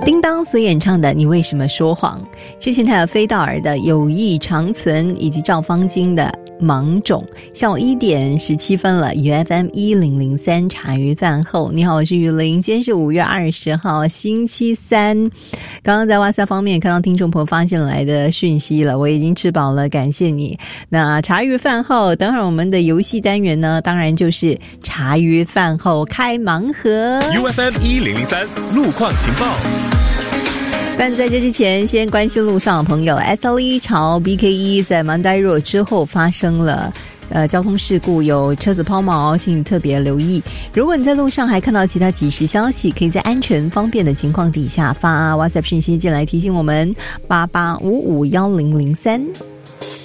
叮当所演唱的你为什么说谎，之前还有飞道尔的友谊长存，以及赵方金的芒种。下午1点17分了，UFM 1003茶余饭后，你好，我是雨林。今天是5月20号星期三。刚刚在哇塞方面看到听众朋友发现来的讯息了，我已经吃饱了，感谢你。那茶余饭后，等会儿我们的游戏单元呢，当然就是茶余饭后开盲盒。 UFM 1003路况情报。 但在这之前，先关心路上的朋友。 SLE 朝 BK1 在 Mandai Road 之后发生了交通事故，有车子抛锚，请你特别留意。如果你在路上还看到其他即时消息，可以在安全方便的情况底下发 WhatsApp 讯息进来提醒我们，88551003。